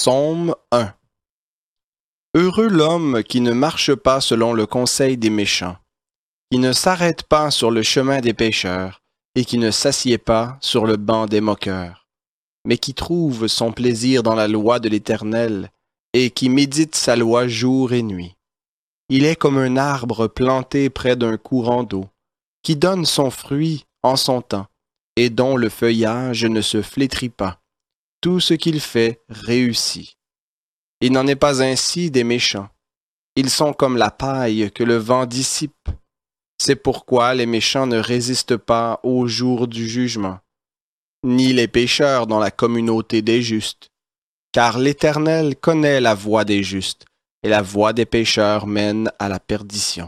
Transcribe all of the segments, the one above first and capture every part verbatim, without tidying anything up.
Psaume un. Heureux l'homme qui ne marche pas selon le conseil des méchants, qui ne s'arrête pas sur le chemin des pécheurs, et qui ne s'assied pas sur le banc des moqueurs, mais qui trouve son plaisir dans la loi de l'Éternel, et qui médite sa loi jour et nuit. Il est comme un arbre planté près d'un courant d'eau, qui donne son fruit en son temps, et dont le feuillage ne se flétrit pas. Tout ce qu'il fait réussit. Il n'en est pas ainsi des méchants. Ils sont comme la paille que le vent dissipe. C'est pourquoi les méchants ne résistent pas au jour du jugement, ni les pécheurs dans la communauté des justes. Car l'Éternel connaît la voie des justes, et la voie des pécheurs mène à la perdition.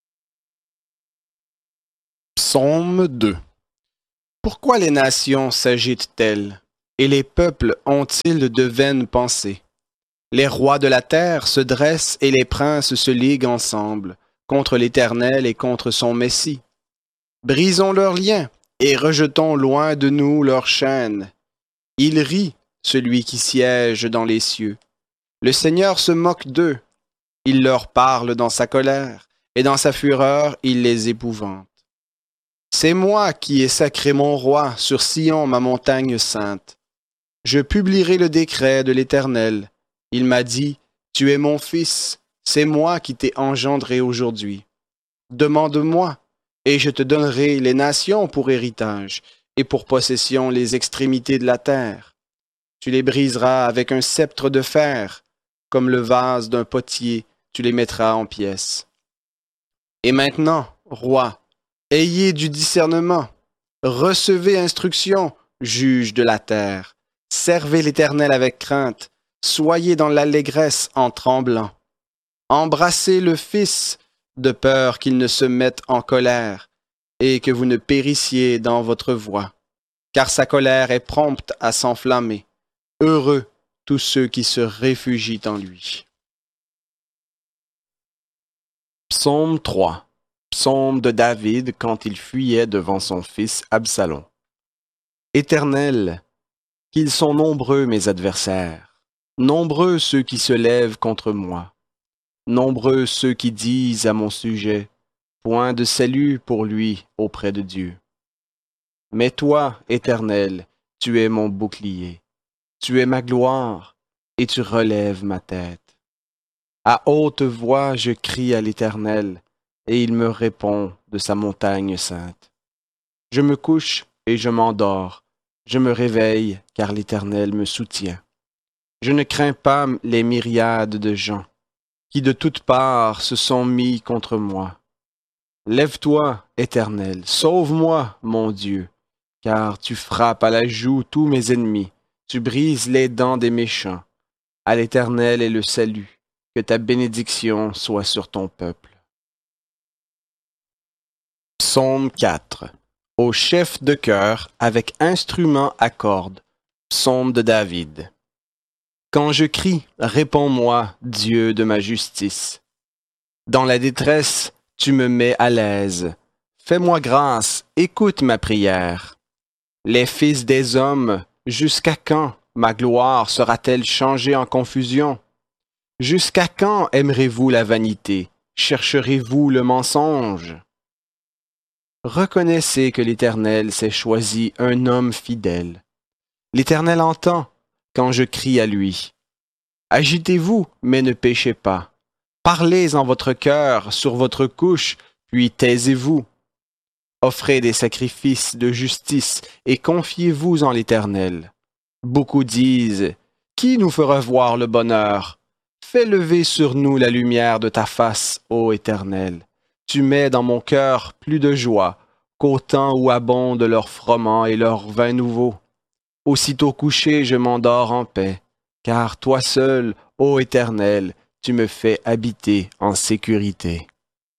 Psaume deux. Pourquoi les nations s'agitent-elles, et les peuples ont-ils de vaines pensées? Les rois de la terre se dressent et les princes se liguent ensemble, contre l'Éternel et contre son Messie. Brisons leurs liens et rejetons loin de nous leurs chaînes. Il rit, celui qui siège dans les cieux. Le Seigneur se moque d'eux. Il leur parle dans sa colère, et dans sa fureur il les épouvante. C'est moi qui ai sacré mon roi sur Sion, ma montagne sainte. Je publierai le décret de l'Éternel. Il m'a dit, « Tu es mon fils, c'est moi qui t'ai engendré aujourd'hui. Demande-moi, et je te donnerai les nations pour héritage, et pour possession les extrémités de la terre. Tu les briseras avec un sceptre de fer, comme le vase d'un potier, tu les mettras en pièces. Et maintenant, roi, ayez du discernement, recevez instruction, juge de la terre. Servez l'Éternel avec crainte, soyez dans l'allégresse en tremblant. Embrassez le Fils, de peur qu'il ne se mette en colère, et que vous ne périssiez dans votre voie, car sa colère est prompte à s'enflammer. Heureux tous ceux qui se réfugient en lui. Psaume trois. Psaume de David quand il fuyait devant son fils Absalom. Éternel, qu'ils sont nombreux mes adversaires, nombreux ceux qui se lèvent contre moi, nombreux ceux qui disent à mon sujet, point de salut pour lui auprès de Dieu. Mais toi, Éternel, tu es mon bouclier, tu es ma gloire, et tu relèves ma tête. À haute voix je crie à l'Éternel, et il me répond de sa montagne sainte. Je me couche et je m'endors, je me réveille, car l'Éternel me soutient. Je ne crains pas les myriades de gens qui de toutes parts se sont mis contre moi. Lève-toi, Éternel, sauve-moi, mon Dieu, car tu frappes à la joue tous mes ennemis, tu brises les dents des méchants. À l'Éternel est le salut, que ta bénédiction soit sur ton peuple. Psaume quatre. Au chef de chœur, avec instrument à cordes, psaume de David. Quand je crie, réponds-moi, Dieu de ma justice. Dans la détresse, tu me mets à l'aise. Fais-moi grâce, écoute ma prière. Les fils des hommes, jusqu'à quand ma gloire sera-t-elle changée en confusion? Jusqu'à quand aimerez-vous la vanité? Chercherez-vous le mensonge? Reconnaissez que l'Éternel s'est choisi un homme fidèle. L'Éternel entend quand je crie à lui. Agitez-vous, mais ne péchez pas. Parlez en votre cœur, sur votre couche, puis taisez-vous. Offrez des sacrifices de justice et confiez-vous en l'Éternel. Beaucoup disent, qui nous fera voir le bonheur? Fais lever sur nous la lumière de ta face, ô Éternel. Tu mets dans mon cœur plus de joie qu'au temps où abondent leurs froment et leurs vins nouveaux. Aussitôt couché, je m'endors en paix, car toi seul, ô Éternel, tu me fais habiter en sécurité.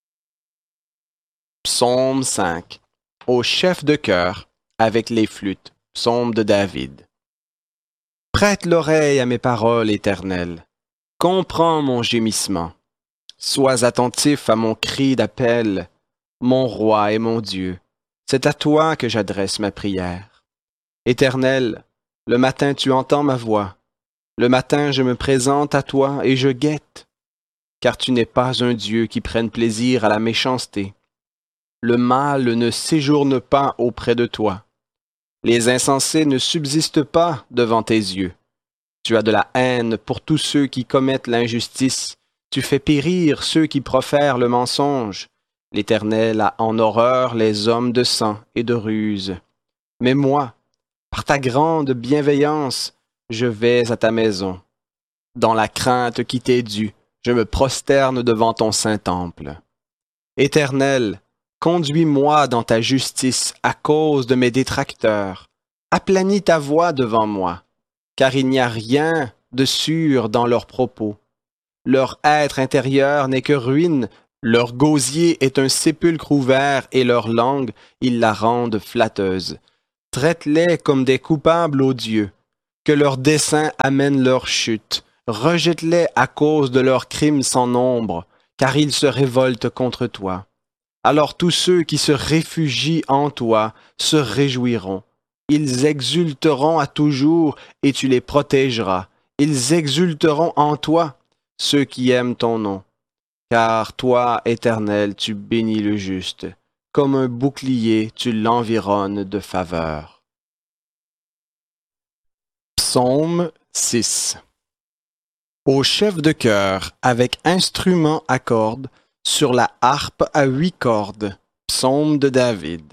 Psaume cinq. Au chef de chœur, avec les flûtes, psaume de David. Prête l'oreille à mes paroles, Éternel. Comprends mon gémissement. Sois attentif à mon cri d'appel, mon roi et mon Dieu. C'est à toi que j'adresse ma prière. Éternel, le matin tu entends ma voix. Le matin, je me présente à toi et je guette, car tu n'es pas un Dieu qui prenne plaisir à la méchanceté. Le mal ne séjourne pas auprès de toi. Les insensés ne subsistent pas devant tes yeux. Tu as de la haine pour tous ceux qui commettent l'injustice. Tu fais périr ceux qui profèrent le mensonge. L'Éternel a en horreur les hommes de sang et de ruse. Mais moi, par ta grande bienveillance, je vais à ta maison. Dans la crainte qui t'est due, je me prosterne devant ton saint temple. Éternel, conduis-moi dans ta justice à cause de mes détracteurs. Aplanis ta voix devant moi, car il n'y a rien de sûr dans leurs propos. Leur être intérieur n'est que ruine, leur gosier est un sépulcre ouvert et leur langue, ils la rendent flatteuse. Traite-les comme des coupables aux dieux, que leurs desseins amènent leur chute. Rejette-les à cause de leurs crimes sans nombre, car ils se révoltent contre toi. Alors tous ceux qui se réfugient en toi se réjouiront. Ils exulteront à toujours et tu les protégeras. Ils exulteront en toi, ceux qui aiment ton nom. Car toi, Éternel, tu bénis le juste. Comme un bouclier, tu l'environnes de faveur. Psaume six. Au chef de chœur, avec instrument à cordes, sur la harpe à huit cordes, psaume de David.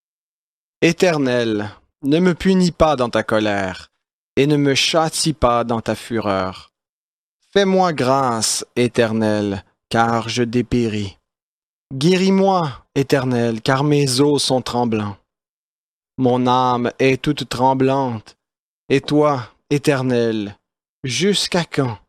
Éternel, ne me punis pas dans ta colère, et ne me châtie pas dans ta fureur. Fais-moi grâce, Éternel, car je dépéris. Guéris-moi, Éternel, car mes os sont tremblants. Mon âme est toute tremblante, et toi, Éternel, jusqu'à quand?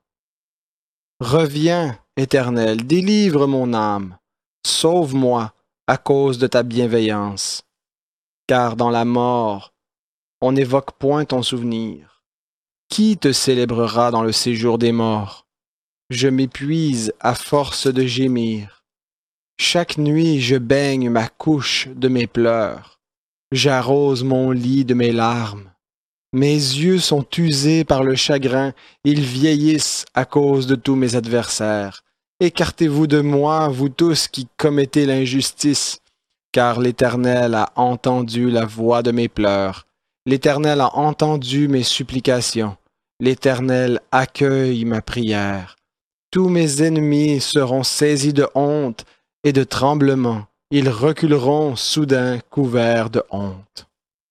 Reviens, Éternel, délivre mon âme, sauve-moi à cause de ta bienveillance. Car dans la mort, on n'évoque point ton souvenir. Qui te célébrera dans le séjour des morts? Je m'épuise à force de gémir. Chaque nuit, je baigne ma couche de mes pleurs. J'arrose mon lit de mes larmes. Mes yeux sont usés par le chagrin, ils vieillissent à cause de tous mes adversaires. Écartez-vous de moi, vous tous qui commettez l'injustice, car l'Éternel a entendu la voix de mes pleurs. L'Éternel a entendu mes supplications. L'Éternel accueille ma prière. Tous mes ennemis seront saisis de honte et de tremblement. Ils reculeront soudain couverts de honte.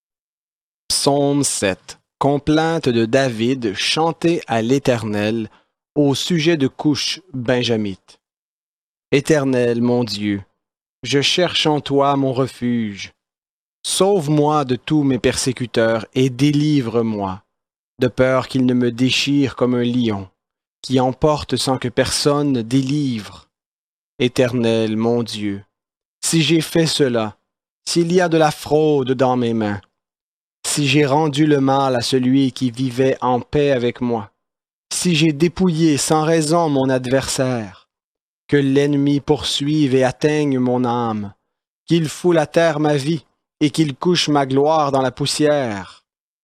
Psaume sept. Complainte de David chantée à l'Éternel au sujet de couches benjamites. Éternel, mon Dieu, je cherche en toi mon refuge. Sauve-moi de tous mes persécuteurs et délivre-moi, de peur qu'ils ne me déchirent comme un lion, qui emporte sans que personne délivre. Éternel, mon Dieu, si j'ai fait cela, s'il y a de la fraude dans mes mains, si j'ai rendu le mal à celui qui vivait en paix avec moi, si j'ai dépouillé sans raison mon adversaire, que l'ennemi poursuive et atteigne mon âme, qu'il foule à terre ma vie et qu'il couche ma gloire dans la poussière.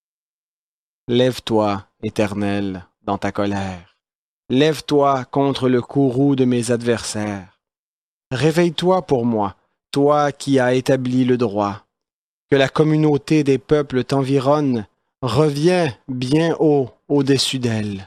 Lève-toi, Éternel, dans ta colère. Lève-toi contre le courroux de mes adversaires. Réveille-toi pour moi, toi qui as établi le droit. Que la communauté des peuples t'environne, reviens bien haut au-dessus d'elle.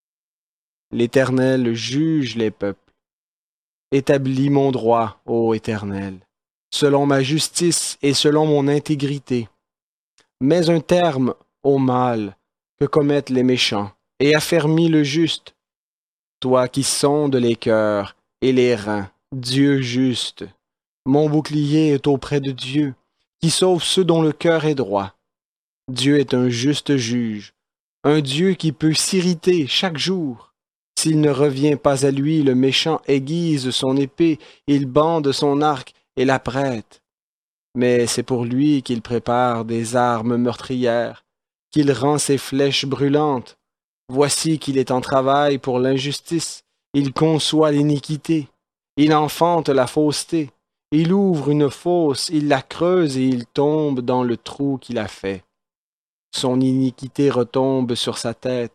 L'Éternel juge les peuples. Établis mon droit, ô Éternel, selon ma justice et selon mon intégrité. Mets un terme au mal que commettent les méchants, et affermis le juste. Toi qui sondes les cœurs et les reins, Dieu juste, mon bouclier est auprès de Dieu, qui sauve ceux dont le cœur est droit. Dieu est un juste juge, un Dieu qui peut s'irriter chaque jour. S'il ne revient pas à lui, le méchant aiguise son épée, il bande son arc et la prête. Mais c'est pour lui qu'il prépare des armes meurtrières, qu'il rend ses flèches brûlantes. Voici qu'il est en travail pour l'injustice, il conçoit l'iniquité, il enfante la fausseté. Il ouvre une fosse, il la creuse et il tombe dans le trou qu'il a fait. Son iniquité retombe sur sa tête.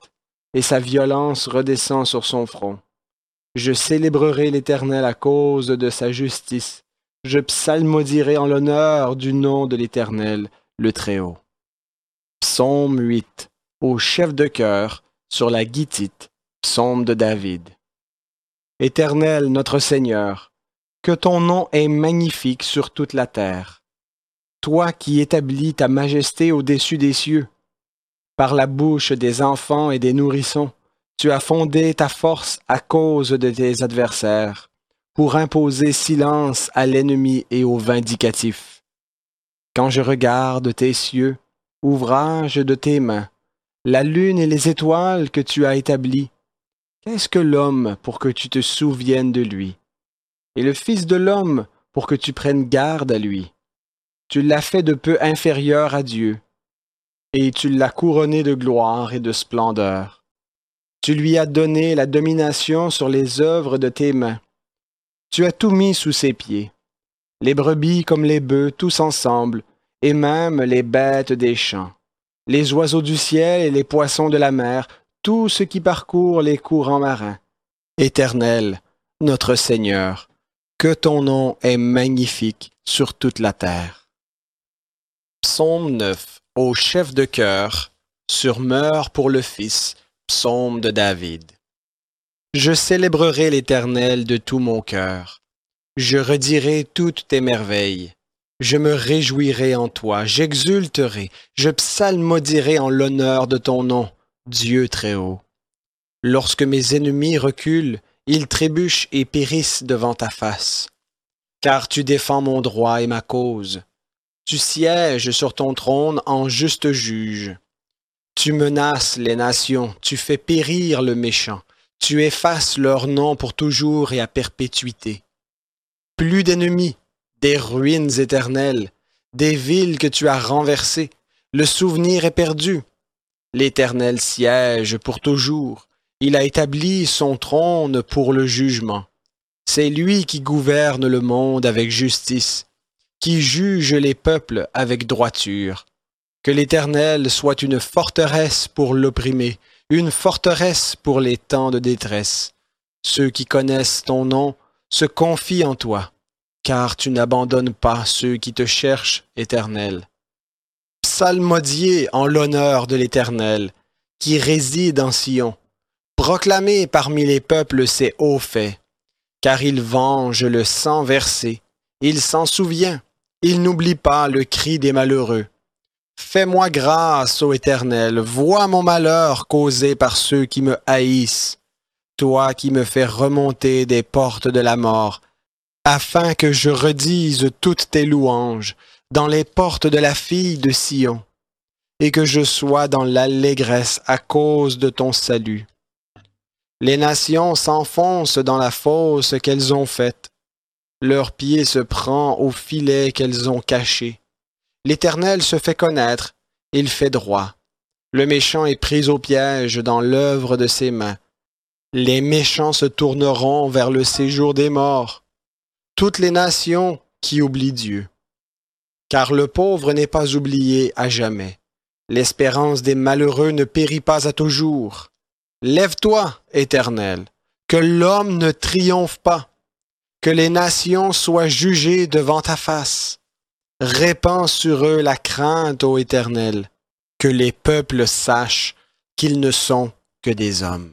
et sa violence redescend sur son front. Je célébrerai l'Éternel à cause de sa justice. Je psalmodierai en l'honneur du nom de l'Éternel, le Très-Haut. Psaume huit. Au chef de chœur, sur la guitite, psaume de David. Éternel, notre Seigneur, que ton nom est magnifique sur toute la terre. Toi qui établis ta majesté au-dessus des cieux, par la bouche des enfants et des nourrissons, tu as fondé ta force à cause de tes adversaires, pour imposer silence à l'ennemi et au vindicatif. Quand je regarde tes cieux, ouvrage de tes mains, la lune et les étoiles que tu as établies, qu'est-ce que l'homme pour que tu te souviennes de lui, et le Fils de l'homme pour que tu prennes garde à lui? Tu l'as fait de peu inférieur à Dieu, et tu l'as couronné de gloire et de splendeur. Tu lui as donné la domination sur les œuvres de tes mains. Tu as tout mis sous ses pieds, les brebis comme les bœufs, tous ensemble, et même les bêtes des champs, les oiseaux du ciel et les poissons de la mer, tout ce qui parcourt les courants marins. Éternel, notre Seigneur, que ton nom est magnifique sur toute la terre. Psaume neuf. Au chef de chœur, sur Meurs pour le Fils, psaume de David. Je célébrerai l'Éternel de tout mon cœur. Je redirai toutes tes merveilles. Je me réjouirai en toi, j'exulterai, je psalmodierai en l'honneur de ton nom, Dieu très haut. Lorsque mes ennemis reculent, ils trébuchent et périssent devant ta face. Car tu défends mon droit et ma cause. Tu sièges sur ton trône en juste juge. Tu menaces les nations, tu fais périr le méchant, tu effaces leur nom pour toujours et à perpétuité. Plus d'ennemis, des ruines éternelles, des villes que tu as renversées, le souvenir est perdu. L'Éternel siège pour toujours, il a établi son trône pour le jugement. C'est lui qui gouverne le monde avec justice, qui juge les peuples avec droiture. Que l'Éternel soit une forteresse pour l'opprimé, une forteresse pour les temps de détresse. Ceux qui connaissent ton nom se confient en toi, car tu n'abandonnes pas ceux qui te cherchent, Éternel. Psalmodiez en l'honneur de l'Éternel, qui réside en Sion. Proclamez parmi les peuples ses hauts faits, car il venge le sang versé, il s'en souvient, il n'oublie pas le cri des malheureux. Fais-moi grâce, ô Éternel, vois mon malheur causé par ceux qui me haïssent, toi qui me fais remonter des portes de la mort, afin que je redise toutes tes louanges dans les portes de la fille de Sion, et que je sois dans l'allégresse à cause de ton salut. Les nations s'enfoncent dans la fosse qu'elles ont faite, leur pied se prend au filet qu'elles ont caché. L'Éternel se fait connaître, il fait droit. Le méchant est pris au piège dans l'œuvre de ses mains. Les méchants se tourneront vers le séjour des morts. Toutes les nations qui oublient Dieu. Car le pauvre n'est pas oublié à jamais. L'espérance des malheureux ne périt pas à toujours. Lève-toi, Éternel, que l'homme ne triomphe pas, que les nations soient jugées devant ta face. Répands sur eux la crainte, ô Éternel, que les peuples sachent qu'ils ne sont que des hommes.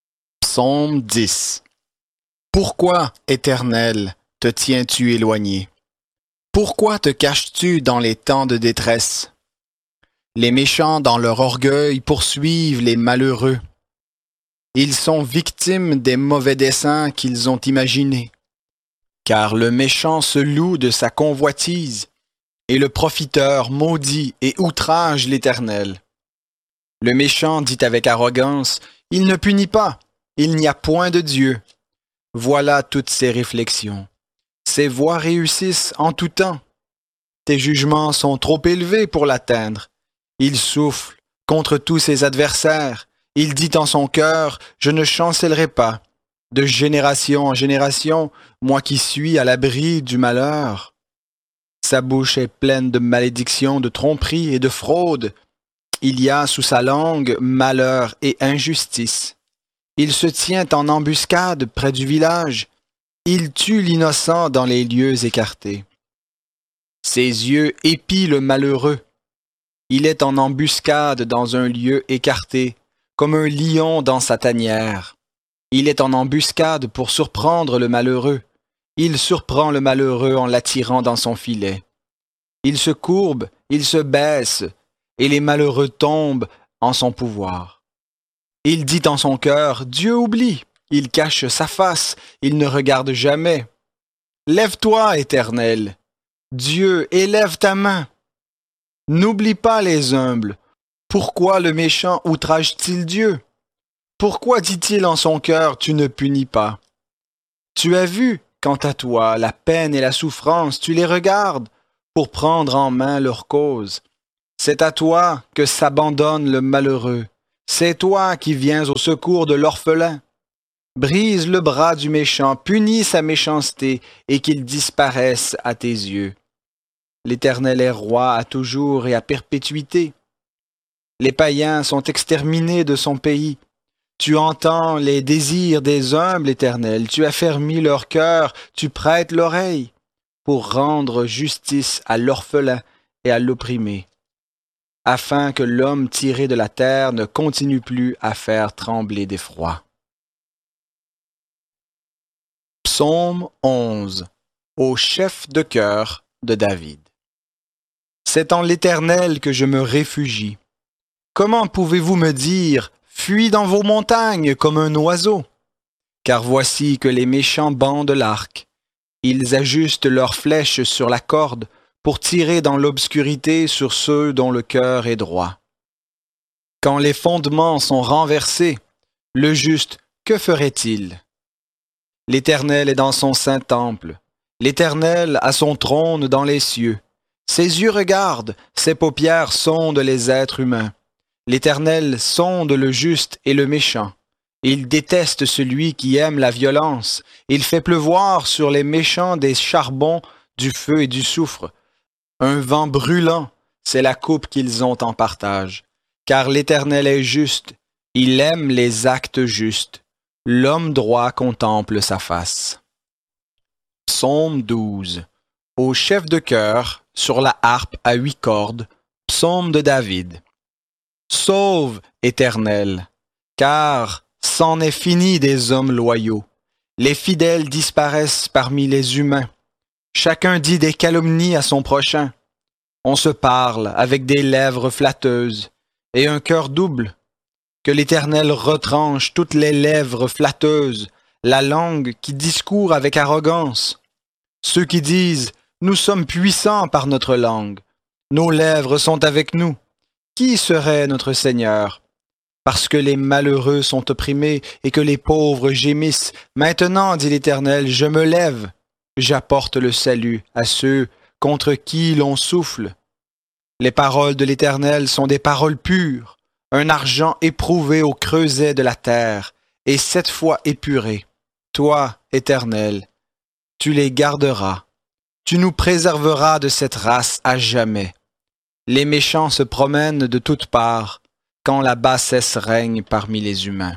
Psaume dix. Pourquoi, Éternel, te tiens-tu éloigné? Pourquoi te caches-tu dans les temps de détresse? Les méchants, dans leur orgueil, poursuivent les malheureux. Ils sont victimes des mauvais desseins qu'ils ont imaginés. Car le méchant se loue de sa convoitise, et le profiteur maudit et outrage l'Éternel. Le méchant dit avec arrogance, « Il ne punit pas, il n'y a point de Dieu. » Voilà toutes ses réflexions. Ses voies réussissent en tout temps. Tes jugements sont trop élevés pour l'atteindre. Il souffle contre tous ses adversaires. Il dit en son cœur, « Je ne chancellerai pas. De génération en génération, moi qui suis à l'abri du malheur. » Sa bouche est pleine de malédictions, de tromperies et de fraudes. Il y a sous sa langue malheur et injustice. Il se tient en embuscade près du village. Il tue l'innocent dans les lieux écartés. Ses yeux épient le malheureux. Il est en embuscade dans un lieu écarté, comme un lion dans sa tanière. Il est en embuscade pour surprendre le malheureux. Il surprend le malheureux en l'attirant dans son filet. Il se courbe, il se baisse, et les malheureux tombent en son pouvoir. Il dit en son cœur, Dieu oublie. Il cache sa face, il ne regarde jamais. Lève-toi, Éternel. Dieu, élève ta main. N'oublie pas les humbles. Pourquoi le méchant outrage-t-il Dieu? Pourquoi dit-il en son cœur, tu ne punis pas? Tu as vu, quant à toi, la peine et la souffrance, tu les regardes pour prendre en main leur cause. C'est à toi que s'abandonne le malheureux. C'est toi qui viens au secours de l'orphelin. Brise le bras du méchant, punis sa méchanceté, et qu'il disparaisse à tes yeux. L'Éternel est roi à toujours et à perpétuité. Les païens sont exterminés de son pays. Tu entends les désirs des humbles, Éternel. Tu affermis leur cœur, tu prêtes l'oreille pour rendre justice à l'orphelin et à l'opprimé, afin que l'homme tiré de la terre ne continue plus à faire trembler d'effroi. Psaume onze. Au chef de chœur de David. C'est en l'Éternel que je me réfugie. Comment pouvez-vous me dire, fuis dans vos montagnes comme un oiseau? Car voici que les méchants bandent l'arc. Ils ajustent leurs flèches sur la corde pour tirer dans l'obscurité sur ceux dont le cœur est droit. Quand les fondements sont renversés, le juste, que ferait-il? L'Éternel est dans son saint temple. L'Éternel a son trône dans les cieux. Ses yeux regardent, ses paupières sondent les êtres humains. L'Éternel sonde le juste et le méchant. Il déteste celui qui aime la violence. Il fait pleuvoir sur les méchants des charbons, du feu et du soufre. Un vent brûlant, c'est la coupe qu'ils ont en partage. Car l'Éternel est juste, il aime les actes justes. L'homme droit contemple sa face. Psaume douze. Au chef de chœur, sur la harpe à huit cordes, psaume de David. Sauve, Éternel, car c'en est fini des hommes loyaux. Les fidèles disparaissent parmi les humains. Chacun dit des calomnies à son prochain. On se parle avec des lèvres flatteuses et un cœur double. Que l'Éternel retranche toutes les lèvres flatteuses, la langue qui discourt avec arrogance. Ceux qui disent « Nous sommes puissants par notre langue. Nos lèvres sont avec nous. Qui serait notre Seigneur? » Parce que les malheureux sont opprimés et que les pauvres gémissent. Maintenant, dit l'Éternel, je me lève. J'apporte le salut à ceux contre qui l'on souffle. Les paroles de l'Éternel sont des paroles pures, un argent éprouvé au creuset de la terre, et sept fois épuré. Toi, Éternel, tu les garderas. Tu nous préserveras de cette race à jamais. Les méchants se promènent de toutes parts, quand la bassesse règne parmi les humains.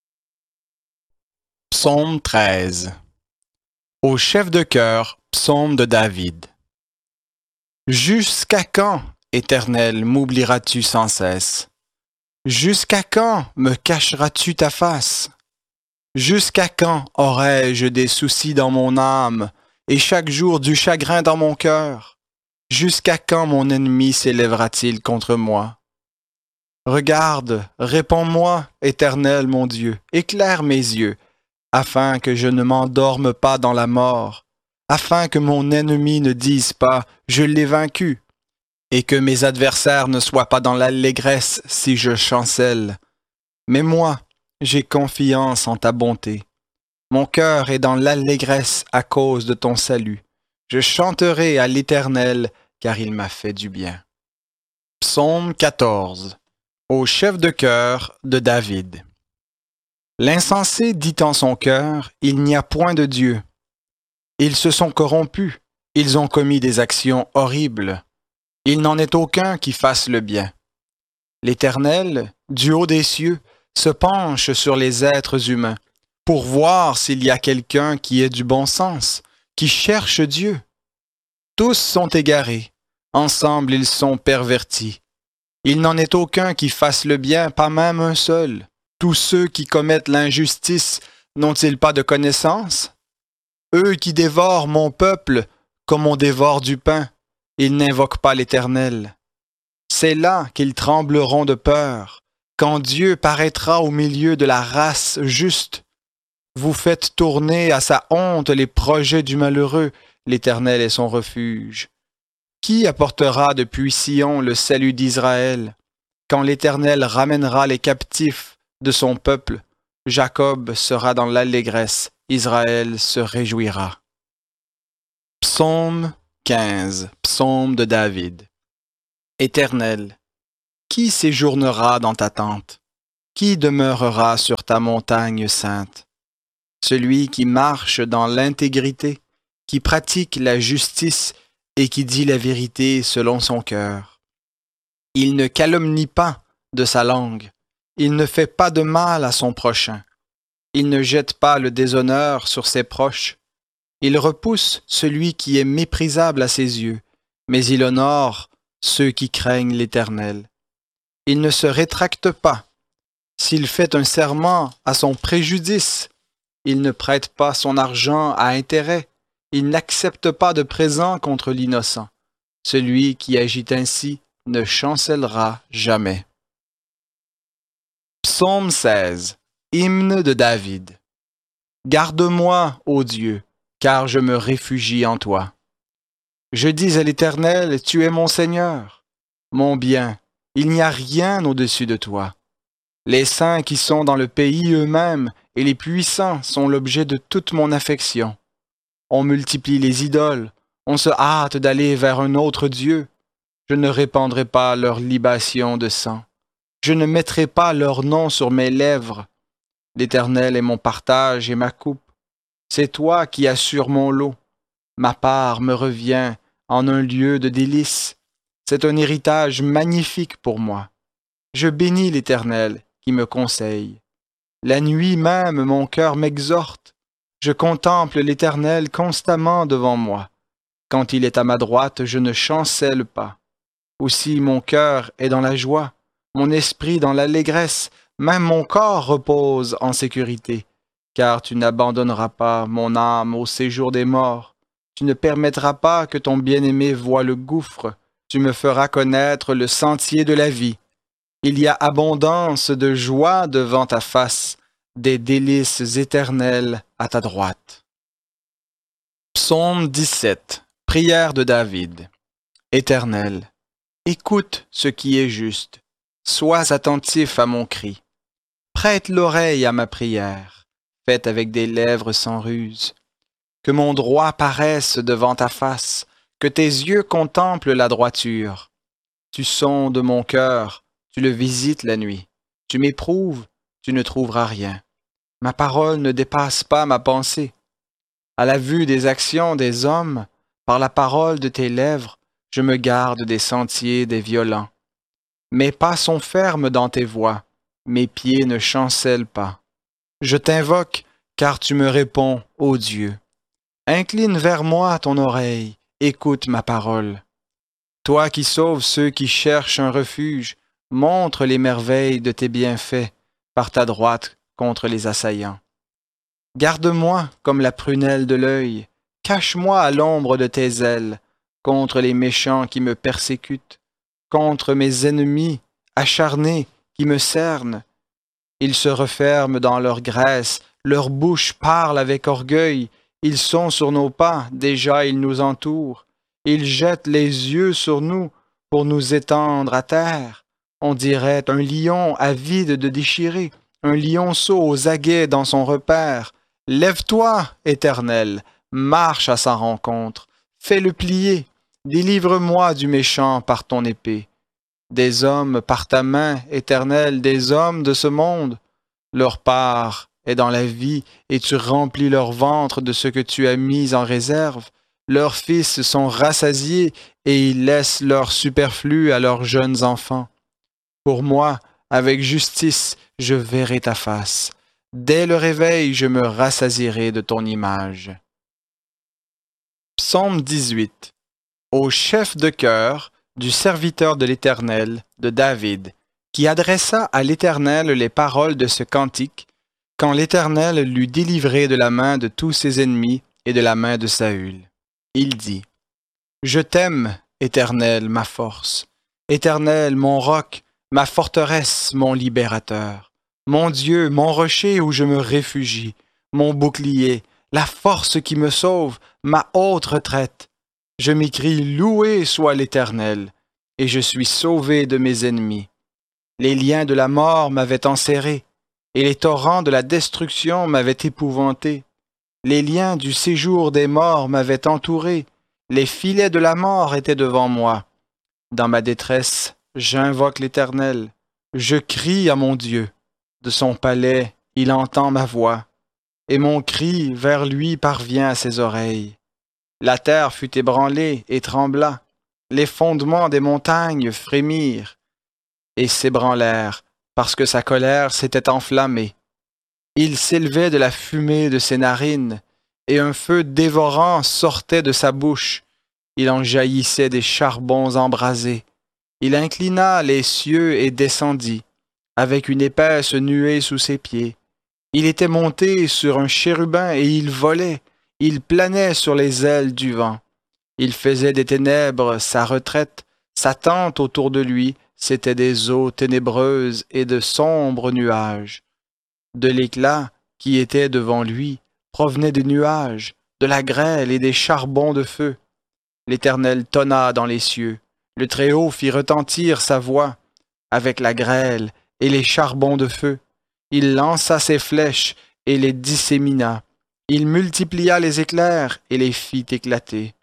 Psaume treize. Au chef de chœur, psaume de David. Jusqu'à quand, Éternel, m'oublieras-tu sans cesse? Jusqu'à quand me cacheras-tu ta face? Jusqu'à quand aurai-je des soucis dans mon âme et chaque jour du chagrin dans mon cœur? Jusqu'à quand mon ennemi s'élèvera-t-il contre moi? Regarde, réponds-moi, Éternel mon Dieu, éclaire mes yeux, afin que je ne m'endorme pas dans la mort, afin que mon ennemi ne dise pas « je l'ai vaincu », et que mes adversaires ne soient pas dans l'allégresse si je chancelle. Mais moi, j'ai confiance en ta bonté. Mon cœur est dans l'allégresse à cause de ton salut. Je chanterai à l'Éternel, car il m'a fait du bien. Psaume quatorze. Au chef de chœur de David. L'insensé dit en son cœur, il n'y a point de Dieu. Ils se sont corrompus, ils ont commis des actions horribles. Il n'en est aucun qui fasse le bien. L'Éternel, du haut des cieux, se penche sur les êtres humains pour voir s'il y a quelqu'un qui ait du bon sens, qui cherche Dieu. Tous sont égarés, ensemble ils sont pervertis. Il n'en est aucun qui fasse le bien, pas même un seul. Tous ceux qui commettent l'injustice n'ont-ils pas de connaissance? Eux qui dévorent mon peuple comme on dévore du pain, ils n'invoquent pas l'Éternel. C'est là qu'ils trembleront de peur, quand Dieu paraîtra au milieu de la race juste. Vous faites tourner à sa honte les projets du malheureux, l'Éternel est son refuge. Qui apportera depuis Sion le salut d'Israël? Quand l'Éternel ramènera les captifs de son peuple, Jacob sera dans l'allégresse, Israël se réjouira. Psaume quinze, psaume de David. Éternel, qui séjournera dans ta tente? Qui demeurera sur ta montagne sainte? Celui qui marche dans l'intégrité, qui pratique la justice et qui dit la vérité selon son cœur. Il ne calomnie pas de sa langue, il ne fait pas de mal à son prochain, il ne jette pas le déshonneur sur ses proches, il repousse celui qui est méprisable à ses yeux, mais il honore ceux qui craignent l'Éternel. Il ne se rétracte pas. S'il fait un serment à son préjudice, il ne prête pas son argent à intérêt, il n'accepte pas de présent contre l'innocent. Celui qui agit ainsi ne chancellera jamais. Psaume seize, hymne de David. Garde-moi, ô Dieu, car je me réfugie en toi. Je dis à l'Éternel, tu es mon Seigneur, mon bien, il n'y a rien au-dessus de toi. Les saints qui sont dans le pays eux-mêmes et les puissants sont l'objet de toute mon affection. On multiplie les idoles, on se hâte d'aller vers un autre Dieu. Je ne répandrai pas leur libation de sang. Je ne mettrai pas leur nom sur mes lèvres. L'Éternel est mon partage et ma coupe. C'est toi qui assures mon lot. Ma part me revient en un lieu de délices. C'est un héritage magnifique pour moi. Je bénis l'Éternel qui me conseille. La nuit même, mon cœur m'exhorte. Je contemple l'Éternel constamment devant moi. Quand il est à ma droite, je ne chancelle pas. Aussi mon cœur est dans la joie, mon esprit dans l'allégresse, même mon corps repose en sécurité. Car tu n'abandonneras pas mon âme au séjour des morts. Tu ne permettras pas que ton bien-aimé voie le gouffre. Tu me feras connaître le sentier de la vie. Il y a abondance de joie devant ta face, des délices éternelles à ta droite. Psaume dix-sept, prière de David. Éternel, écoute ce qui est juste. Sois attentif à mon cri. Prête l'oreille à ma prière, faite avec des lèvres sans ruse. Que mon droit paraisse devant ta face, que tes yeux contemplent la droiture. Tu sondes mon cœur, tu le visites la nuit. Tu m'éprouves, tu ne trouveras rien. Ma parole ne dépasse pas ma pensée. À la vue des actions des hommes, par la parole de tes lèvres, je me garde des sentiers des violents. Mes pas sont fermes dans tes voies, mes pieds ne chancellent pas. Je t'invoque, car tu me réponds, ô Dieu. Incline vers moi ton oreille, écoute ma parole. Toi qui sauves ceux qui cherchent un refuge, montre les merveilles de tes bienfaits par ta droite contre les assaillants. Garde-moi comme la prunelle de l'œil, cache-moi à l'ombre de tes ailes, contre les méchants qui me persécutent, contre mes ennemis acharnés qui me cernent. Ils se referment dans leur graisse, leur bouche parle avec orgueil, ils sont sur nos pas, déjà ils nous entourent. Ils jettent les yeux sur nous pour nous étendre à terre. On dirait un lion avide de déchirer, un lionceau aux aguets dans son repaire. Lève-toi, Éternel, marche à sa rencontre, fais-le plier, délivre-moi du méchant par ton épée. Des hommes par ta main, Éternel, des hommes de ce monde, leur part est dans la vie, et tu remplis leur ventre de ce que tu as mis en réserve. Leurs fils sont rassasiés, et ils laissent leur superflu à leurs jeunes enfants. Pour moi, avec justice, je verrai ta face. Dès le réveil, je me rassasierai de ton image. Psaume dix-huit. Au chef de chœur du serviteur de l'Éternel, de David, qui adressa à l'Éternel les paroles de ce cantique, quand l'Éternel l'eut délivré de la main de tous ses ennemis et de la main de Saül. Il dit, « Je t'aime, Éternel, ma force, Éternel, mon roc, ma forteresse, mon libérateur, mon Dieu, mon rocher où je me réfugie, mon bouclier, la force qui me sauve, ma haute retraite. Je m'écrie, loué soit l'Éternel, et je suis sauvé de mes ennemis. Les liens de la mort m'avaient enserré, et les torrents de la destruction m'avaient épouvanté. Les liens du séjour des morts m'avaient entouré, les filets de la mort étaient devant moi. Dans ma détresse, j'invoque l'Éternel, je crie à mon Dieu. De son palais, il entend ma voix, et mon cri vers lui parvient à ses oreilles. La terre fut ébranlée et trembla, les fondements des montagnes frémirent et s'ébranlèrent, parce que sa colère s'était enflammée. Il s'élevait de la fumée de ses narines, et un feu dévorant sortait de sa bouche. Il en jaillissait des charbons embrasés. Il inclina les cieux et descendit, avec une épaisse nuée sous ses pieds. Il était monté sur un chérubin et il volait. Il planait sur les ailes du vent. Il faisait des ténèbres sa retraite, sa tente autour de lui, c'étaient des eaux ténébreuses et de sombres nuages. De l'éclat qui était devant lui provenait des nuages, de la grêle et des charbons de feu. L'Éternel tonna dans les cieux, le Très-Haut fit retentir sa voix, avec la grêle et les charbons de feu. Il lança ses flèches et les dissémina. Il multiplia les éclairs et les fit éclater.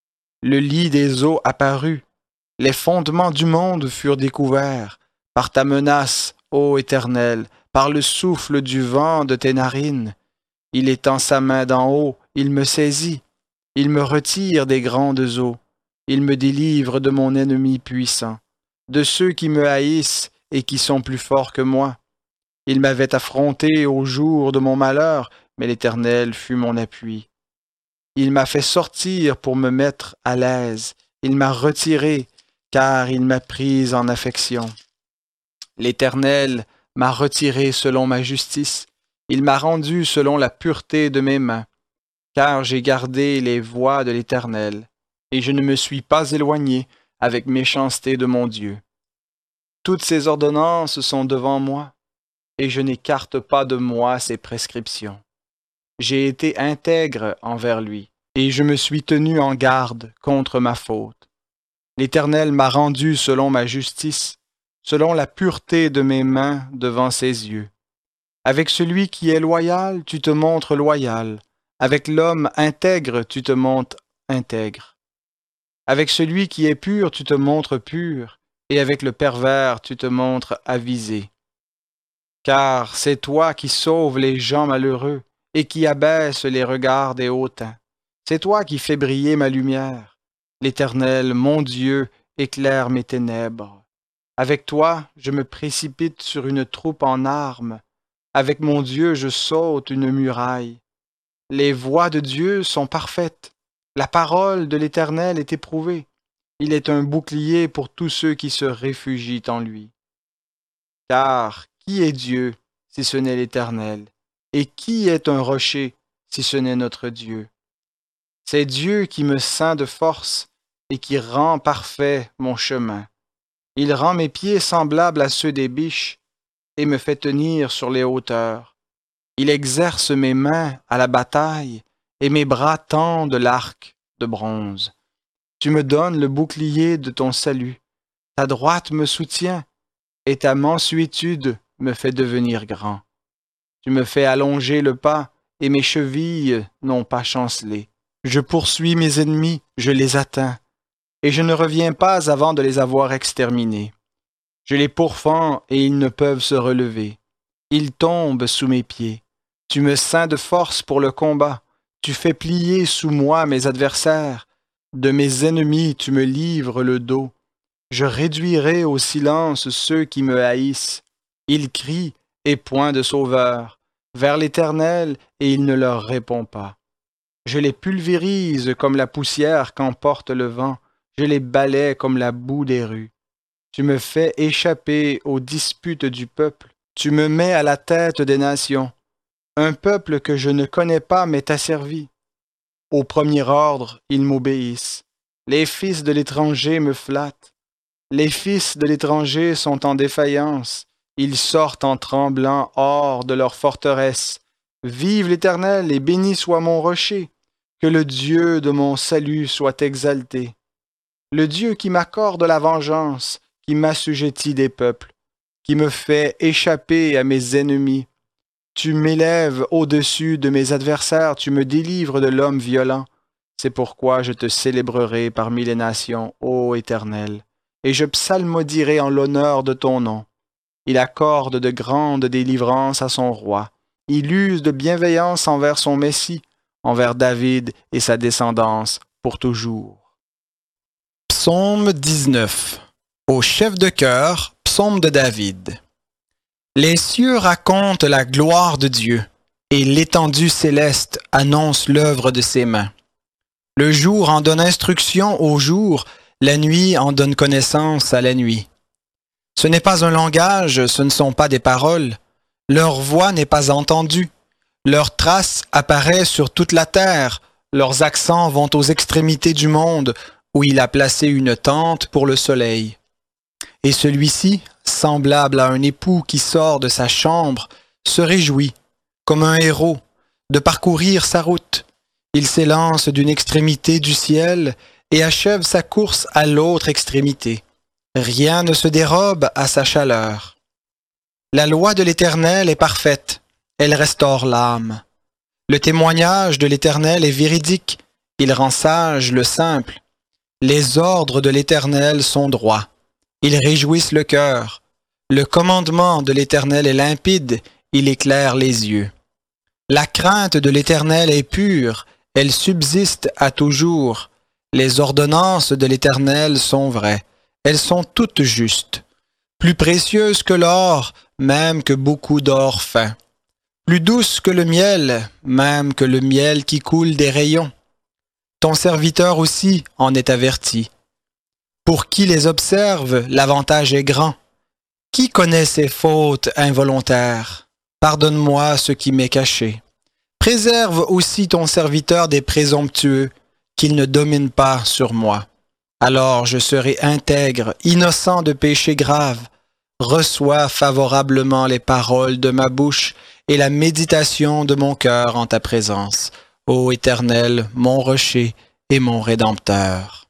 Le lit des eaux apparut. Les fondements du monde furent découverts. Par ta menace, ô Éternel, par le souffle du vent de tes narines. Il étend sa main d'en haut, il me saisit. Il me retire des grandes eaux. Il me délivre de mon ennemi puissant, de ceux qui me haïssent et qui sont plus forts que moi. Il m'avait affronté au jour de mon malheur, mais l'Éternel fut mon appui. Il m'a fait sortir pour me mettre à l'aise. Il m'a retiré, car il m'a pris en affection. L'Éternel m'a retiré selon ma justice. Il m'a rendu selon la pureté de mes mains, car j'ai gardé les voies de l'Éternel, et je ne me suis pas éloigné avec méchanceté de mon Dieu. Toutes ses ordonnances sont devant moi, et je n'écarte pas de moi ses prescriptions. J'ai été intègre envers lui, et je me suis tenu en garde contre ma faute. L'Éternel m'a rendu selon ma justice, selon la pureté de mes mains devant ses yeux. Avec celui qui est loyal, tu te montres loyal. Avec l'homme intègre, tu te montres intègre. Avec celui qui est pur, tu te montres pur, et avec le pervers, tu te montres avisé. Car c'est toi qui sauves les gens malheureux, et qui abaisse les regards des hautains. C'est toi qui fais briller ma lumière. L'Éternel, mon Dieu, éclaire mes ténèbres. Avec toi, je me précipite sur une troupe en armes. Avec mon Dieu, je saute une muraille. Les voies de Dieu sont parfaites. La parole de l'Éternel est éprouvée. Il est un bouclier pour tous ceux qui se réfugient en lui. Car qui est Dieu si ce n'est l'Éternel? Et qui est un rocher si ce n'est notre Dieu? C'est Dieu qui me ceint de force et qui rend parfait mon chemin. Il rend mes pieds semblables à ceux des biches et me fait tenir sur les hauteurs. Il exerce mes mains à la bataille et mes bras tendent l'arc de bronze. Tu me donnes le bouclier de ton salut. Ta droite me soutient et ta mansuétude me fait devenir grand. Tu me fais allonger le pas et mes chevilles n'ont pas chancelé. Je poursuis mes ennemis, je les atteins, et je ne reviens pas avant de les avoir exterminés. Je les pourfends et ils ne peuvent se relever. Ils tombent sous mes pieds. Tu me ceins de force pour le combat. Tu fais plier sous moi mes adversaires. De mes ennemis, tu me livres le dos. Je réduirai au silence ceux qui me haïssent. Ils crient, et point de sauveur, vers l'Éternel, et il ne leur répond pas. Je les pulvérise comme la poussière qu'emporte le vent, je les balaie comme la boue des rues. Tu me fais échapper aux disputes du peuple, tu me mets à la tête des nations. Un peuple que je ne connais pas m'est asservi. Au premier ordre, ils m'obéissent. Les fils de l'étranger me flattent. Les fils de l'étranger sont en défaillance. Ils sortent en tremblant hors de leur forteresse. Vive l'Éternel et béni soit mon rocher. Que le Dieu de mon salut soit exalté. Le Dieu qui m'accorde la vengeance, qui m'assujettit des peuples, qui me fait échapper à mes ennemis. Tu m'élèves au-dessus de mes adversaires, tu me délivres de l'homme violent. C'est pourquoi je te célébrerai parmi les nations, ô Éternel, et je psalmodierai en l'honneur de ton nom. Il accorde de grandes délivrances à son roi. Il use de bienveillance envers son Messie, envers David et sa descendance pour toujours. Psaume dix-neuf. Au chef de chœur, psaume de David. Les cieux racontent la gloire de Dieu, et l'étendue céleste annonce l'œuvre de ses mains. Le jour en donne instruction au jour, la nuit en donne connaissance à la nuit. Ce n'est pas un langage, ce ne sont pas des paroles. Leur voix n'est pas entendue. Leur trace apparaît sur toute la terre. Leurs accents vont aux extrémités du monde, où il a placé une tente pour le soleil. Et celui-ci, semblable à un époux qui sort de sa chambre, se réjouit, comme un héros, de parcourir sa route. Il s'élance d'une extrémité du ciel et achève sa course à l'autre extrémité. Rien ne se dérobe à sa chaleur. La loi de l'Éternel est parfaite, elle restaure l'âme. Le témoignage de l'Éternel est véridique, il rend sage le simple. Les ordres de l'Éternel sont droits, ils réjouissent le cœur. Le commandement de l'Éternel est limpide, il éclaire les yeux. La crainte de l'Éternel est pure, elle subsiste à toujours. Les ordonnances de l'Éternel sont vraies, elles sont toutes justes. Plus précieuses que l'or, même que beaucoup d'or fin. Plus douces que le miel, même que le miel qui coule des rayons. Ton serviteur aussi en est averti. Pour qui les observe, l'avantage est grand. Qui connaît ses fautes involontaires? Pardonne-moi ce qui m'est caché. Préserve aussi ton serviteur des présomptueux, qu'il ne domine pas sur moi. Alors je serai intègre, innocent de péché grave. Reçois favorablement les paroles de ma bouche et la méditation de mon cœur en ta présence, ô Éternel, mon rocher et mon Rédempteur.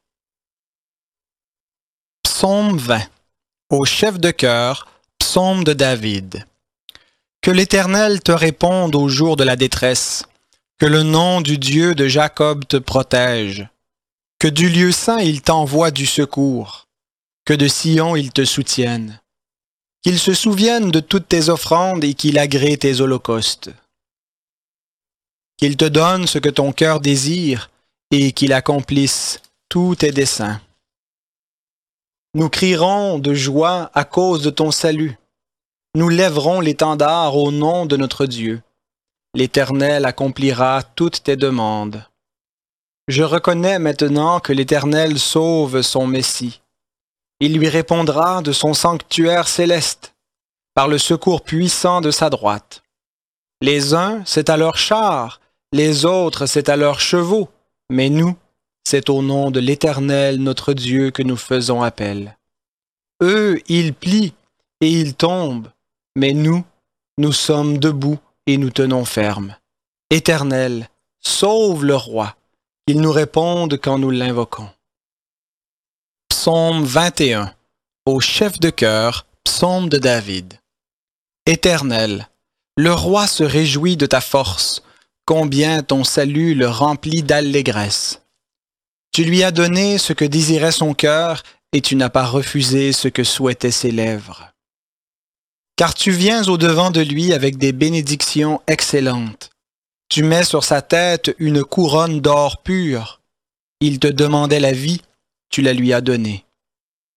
Psaume vingt. Au chef de chœur, psaume de David. Que l'Éternel te réponde au jour de la détresse, que le nom du Dieu de Jacob te protège, que du lieu saint il t'envoie du secours, que de Sion il te soutienne, qu'il se souvienne de toutes tes offrandes et qu'il agrée tes holocaustes, qu'il te donne ce que ton cœur désire et qu'il accomplisse tous tes desseins. Nous crierons de joie à cause de ton salut. Nous lèverons l'étendard au nom de notre Dieu. L'Éternel accomplira toutes tes demandes. Je reconnais maintenant que l'Éternel sauve son Messie. Il lui répondra de son sanctuaire céleste, par le secours puissant de sa droite. Les uns, c'est à leurs chars, les autres, c'est à leurs chevaux, mais nous, c'est au nom de l'Éternel notre Dieu que nous faisons appel. Eux, ils plient et ils tombent, mais nous, nous sommes debout et nous tenons ferme. Éternel, sauve le roi, qu'il nous réponde quand nous l'invoquons. Psaume vingt et un. Au chef de chœur, psaume de David. Éternel, le roi se réjouit de ta force, combien ton salut le remplit d'allégresse. Tu lui as donné ce que désirait son cœur, et tu n'as pas refusé ce que souhaitaient ses lèvres. Car tu viens au-devant de lui avec des bénédictions excellentes. Tu mets sur sa tête une couronne d'or pur. Il te demandait la vie, tu la lui as donnée.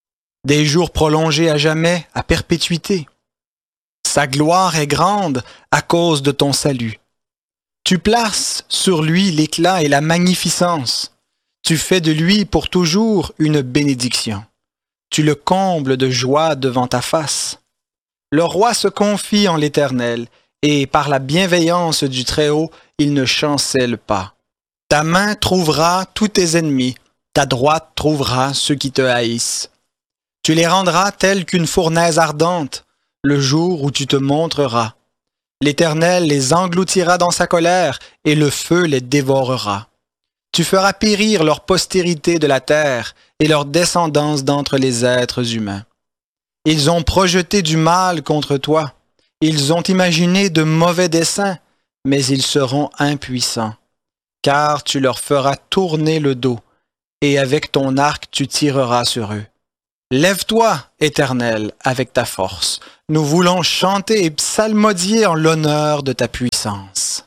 des jours prolongés à jamais, à perpétuité. Sa gloire est grande à cause de ton salut. Tu places sur lui l'éclat et la magnificence. Tu fais de lui pour toujours une bénédiction. Tu le combles de joie devant ta face. Le roi se confie en l'Éternel, et par la bienveillance du Très-Haut, il ne chancelle pas. Ta main trouvera tous tes ennemis, ta droite trouvera ceux qui te haïssent. Tu les rendras tels qu'une fournaise ardente, le jour où tu te montreras. L'Éternel les engloutira dans sa colère, et le feu les dévorera. Tu feras périr leur postérité de la terre, et leur descendance d'entre les êtres humains. Ils ont projeté du mal contre toi. Ils ont imaginé de mauvais desseins, mais ils seront impuissants. Car tu leur feras tourner le dos, et avec ton arc tu tireras sur eux. Lève-toi, Éternel, avec ta force. Nous voulons chanter et psalmodier en l'honneur de ta puissance.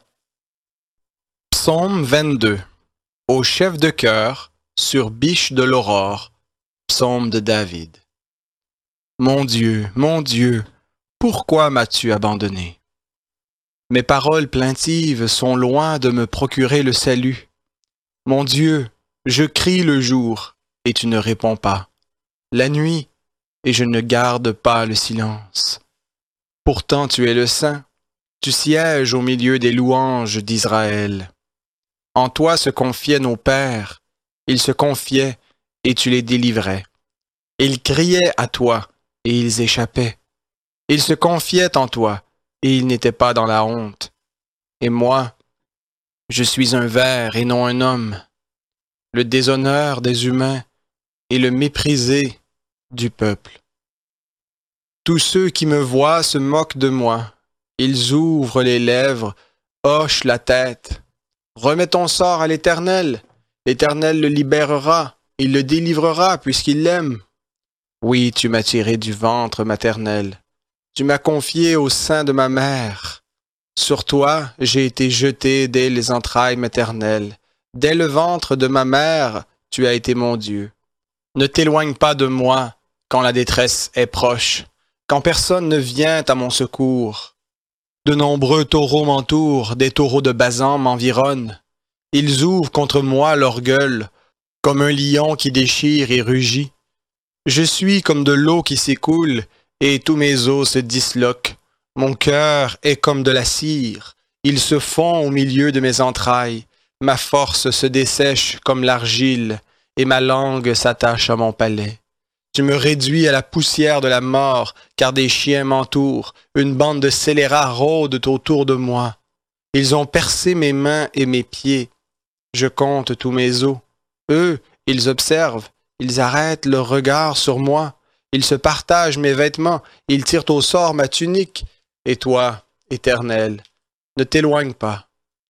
Psaume vingt-deux. Au chef de chœur, sur Biche de l'aurore, psaume de David. Mon Dieu, mon Dieu, pourquoi m'as-tu abandonné? Mes paroles plaintives sont loin de me procurer le salut. Mon Dieu, je crie le jour, et tu ne réponds pas. La nuit, et je ne garde pas le silence. Pourtant tu es le Saint, tu sièges au milieu des louanges d'Israël. En toi se confiaient nos pères, ils se confiaient, et tu les délivrais. Ils criaient à toi, et ils échappaient. Ils se confiaient en toi, et ils n'étaient pas dans la honte. Et moi, je suis un ver et non un homme, le déshonneur des humains et le méprisé du peuple. Tous ceux qui me voient se moquent de moi. Ils ouvrent les lèvres, hochent la tête. Remets ton sort à l'Éternel. L'Éternel le libérera, il le délivrera puisqu'il l'aime. Oui, tu m'as tiré du ventre maternel. Tu m'as confié au sein de ma mère. Sur toi, j'ai été jeté dès les entrailles maternelles. Dès le ventre de ma mère, tu as été mon Dieu. Ne t'éloigne pas de moi quand la détresse est proche, quand personne ne vient à mon secours. De nombreux taureaux m'entourent, des taureaux de Basan m'environnent. Ils ouvrent contre moi leur gueule, comme un lion qui déchire et rugit. Je suis comme de l'eau qui s'écoule, et tous mes os se disloquent. Mon cœur est comme de la cire, il se fond au milieu de mes entrailles. Ma force se dessèche comme l'argile, et ma langue s'attache à mon palais. Tu me réduis à la poussière de la mort, car des chiens m'entourent, une bande de scélérats rôdent autour de moi. Ils ont percé mes mains et mes pieds. Je compte tous mes os. Eux, ils observent, ils arrêtent leur regard sur moi. Ils se partagent mes vêtements, ils tirent au sort ma tunique. Et toi, Éternel, ne t'éloigne pas.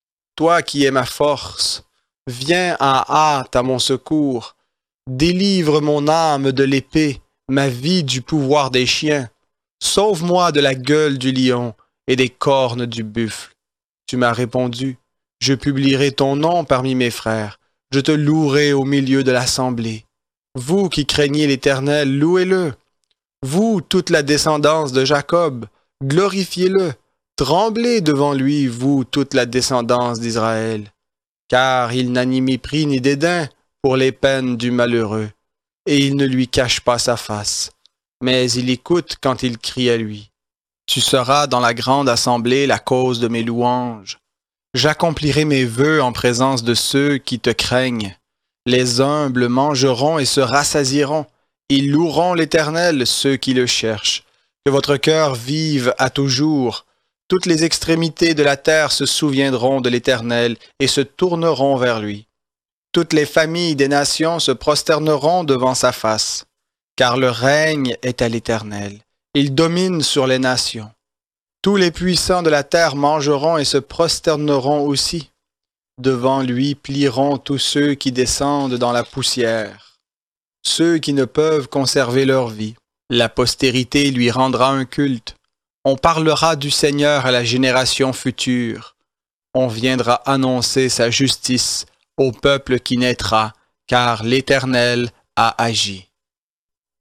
Toi qui es ma force, viens en hâte à mon secours. Délivre mon âme de l'épée, ma vie du pouvoir des chiens. Sauve-moi de la gueule du lion et des cornes du buffle. Tu m'as répondu, je publierai ton nom parmi mes frères. Je te louerai au milieu de l'assemblée. Vous qui craignez l'Éternel, louez-le. Vous, toute la descendance de Jacob, glorifiez-le. Tremblez devant lui, vous, toute la descendance d'Israël. Car il n'a ni mépris ni dédain pour les peines du malheureux, et il ne lui cache pas sa face, mais il écoute quand il crie à lui. Tu seras dans la grande assemblée la cause de mes louanges. J'accomplirai mes vœux en présence de ceux qui te craignent. Les humbles mangeront et se rassasieront. Ils loueront l'Éternel, ceux qui le cherchent. Que votre cœur vive à toujours. Toutes les extrémités de la terre se souviendront de l'Éternel et se tourneront vers lui. Toutes les familles des nations se prosterneront devant sa face, car le règne est à l'Éternel. Il domine sur les nations. Tous les puissants de la terre mangeront et se prosterneront aussi. Devant lui plieront tous ceux qui descendent dans la poussière, ceux qui ne peuvent conserver leur vie. La postérité lui rendra un culte. On parlera du Seigneur à la génération future. On viendra annoncer sa justice au peuple qui naîtra, car l'Éternel a agi.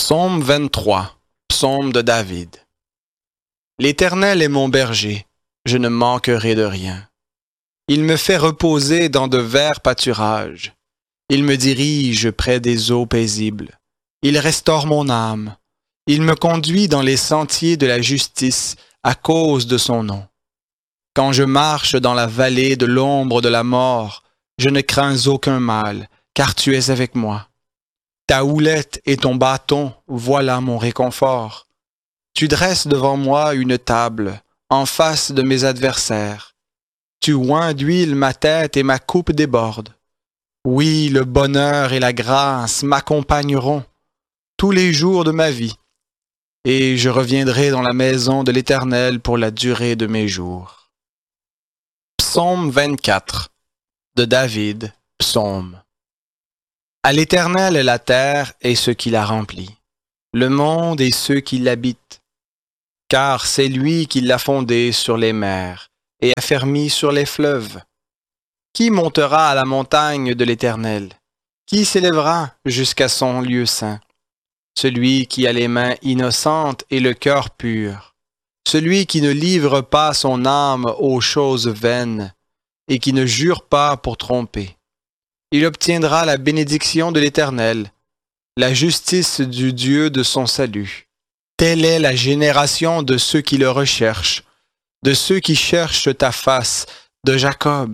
Psaume vingt-trois, psaume de David. L'Éternel est mon berger, je ne manquerai de rien. Il me fait reposer dans de verts pâturages. Il me dirige près des eaux paisibles. Il restaure mon âme. Il me conduit dans les sentiers de la justice à cause de son nom. Quand je marche dans la vallée de l'ombre de la mort, je ne crains aucun mal, car tu es avec moi. Ta houlette et ton bâton, voilà mon réconfort. Tu dresses devant moi une table, en face de mes adversaires. Tu oins d'huile ma tête et ma coupe déborde. Oui, le bonheur et la grâce m'accompagneront tous les jours de ma vie, et je reviendrai dans la maison de l'Éternel pour la durée de mes jours. Psaume vingt-quatre, de David, psaume. À l'Éternel est la terre et ce qui la remplit, le monde et ceux qui l'habitent. Car c'est lui qui l'a fondée sur les mers et affermi sur les fleuves. Qui montera à la montagne de l'Éternel? Qui s'élèvera jusqu'à son lieu saint? Celui qui a les mains innocentes et le cœur pur, celui qui ne livre pas son âme aux choses vaines et qui ne jure pas pour tromper. Il obtiendra la bénédiction de l'Éternel, la justice du Dieu de son salut. Telle est la génération de ceux qui le recherchent, de ceux qui cherchent ta face, de Jacob.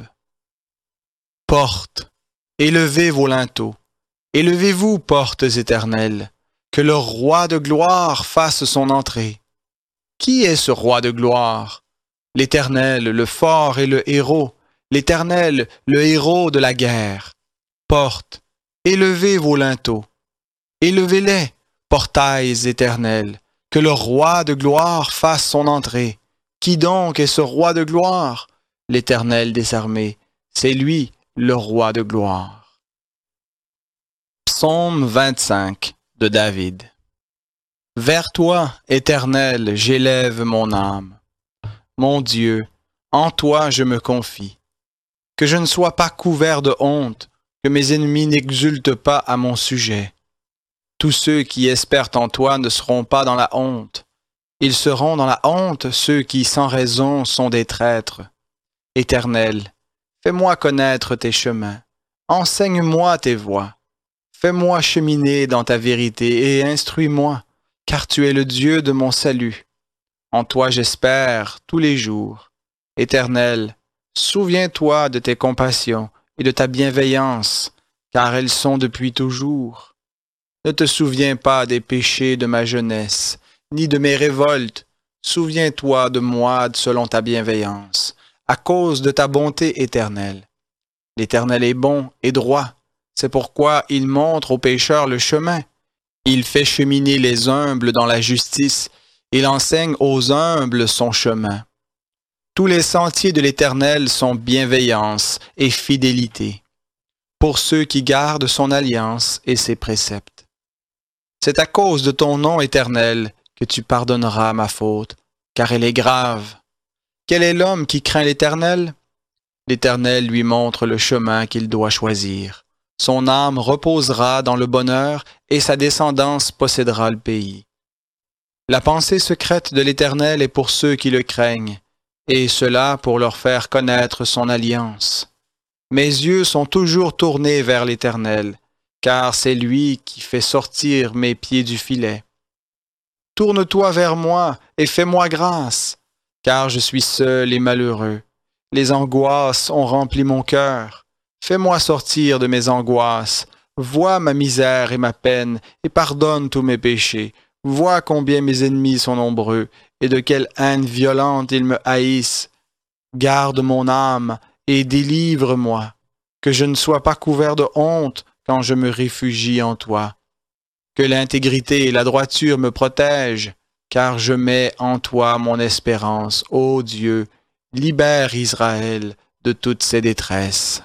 Portes, élevez vos linteaux, élevez-vous, portes éternelles, que le roi de gloire fasse son entrée. Qui est ce roi de gloire? L'Éternel, le fort et le héros, l'Éternel, le héros de la guerre. Portes, élevez vos linteaux, élevez-les, portails éternels, que le roi de gloire fasse son entrée. Qui donc est ce roi de gloire? L'Éternel des armées, c'est lui le roi de gloire. Psaume vingt-cinq, de David. Vers toi, Éternel, j'élève mon âme. Mon Dieu, en toi je me confie. Que je ne sois pas couvert de honte, que mes ennemis n'exultent pas à mon sujet. Tous ceux qui espèrent en toi ne seront pas dans la honte. Ils seront dans la honte ceux qui sans raison sont des traîtres. Éternel, fais-moi connaître tes chemins. Enseigne-moi tes voies. Fais-moi cheminer dans ta vérité et instruis-moi, car tu es le Dieu de mon salut. En toi j'espère tous les jours. Éternel, souviens-toi de tes compassions et de ta bienveillance, car elles sont depuis toujours. Ne te souviens pas des péchés de ma jeunesse, ni de mes révoltes. Souviens-toi de moi selon ta bienveillance, à cause de ta bonté éternelle. L'Éternel est bon et droit, c'est pourquoi il montre aux pécheurs le chemin. Il fait cheminer les humbles dans la justice, il enseigne aux humbles son chemin. Tous les sentiers de l'Éternel sont bienveillance et fidélité, pour ceux qui gardent son alliance et ses préceptes. C'est à cause de ton nom éternel que tu pardonneras ma faute, car elle est grave. Quel est l'homme qui craint l'Éternel? L'Éternel lui montre le chemin qu'il doit choisir. Son âme reposera dans le bonheur et sa descendance possédera le pays. La pensée secrète de l'Éternel est pour ceux qui le craignent, et cela pour leur faire connaître son alliance. Mes yeux sont toujours tournés vers l'Éternel, car c'est lui qui fait sortir mes pieds du filet. Tourne-toi vers moi et fais-moi grâce, car je suis seul et malheureux. Les angoisses ont rempli mon cœur. Fais-moi sortir de mes angoisses. Vois ma misère et ma peine, et pardonne tous mes péchés. Vois combien mes ennemis sont nombreux, et de quelle haine violente ils me haïssent. Garde mon âme et délivre-moi, que je ne sois pas couvert de honte quand je me réfugie en toi. Que l'intégrité et la droiture me protègent, car je mets en toi mon espérance. Ô Dieu, libère Israël de toutes ses détresses.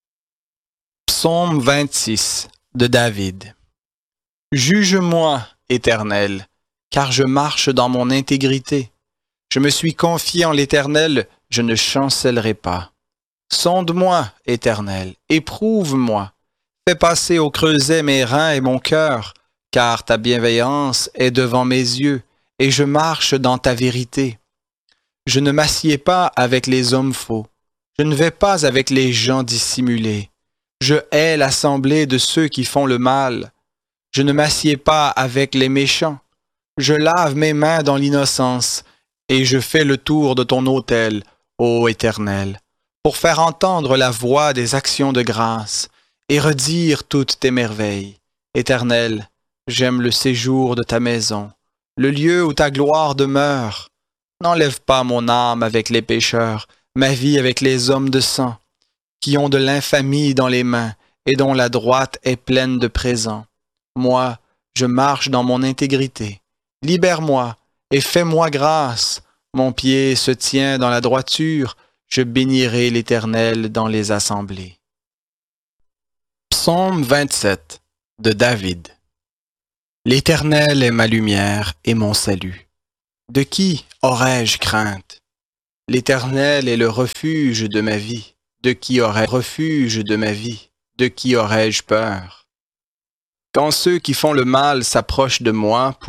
Psaume vingt-six, de David. Juge-moi, Éternel, car je marche dans mon intégrité. Je me suis confié en l'Éternel, je ne chancellerai pas. Sonde-moi, Éternel, éprouve-moi. Fais passer au creuset mes reins et mon cœur, car ta bienveillance est devant mes yeux, et je marche dans ta vérité. Je ne m'assieds pas avec les hommes faux, je ne vais pas avec les gens dissimulés. Je hais l'assemblée de ceux qui font le mal. Je ne m'assieds pas avec les méchants. Je lave mes mains dans l'innocence, et je fais le tour de ton autel, ô Éternel, pour faire entendre la voix des actions de grâce, et redire toutes tes merveilles. Éternel, j'aime le séjour de ta maison, le lieu où ta gloire demeure. N'enlève pas mon âme avec les pécheurs, ma vie avec les hommes de sang, qui ont de l'infamie dans les mains et dont la droite est pleine de présents. Moi, je marche dans mon intégrité. Libère-moi et fais-moi grâce. Mon pied se tient dans la droiture. Je bénirai l'Éternel dans les assemblées. Psaume vingt-sept de David. L'Éternel est ma lumière et mon salut. De qui aurais-je crainte? L'Éternel est le refuge de ma vie. De qui aurais-je refuge de ma vie? De qui aurais-je peur? Quand ceux qui font le mal s'approchent de moi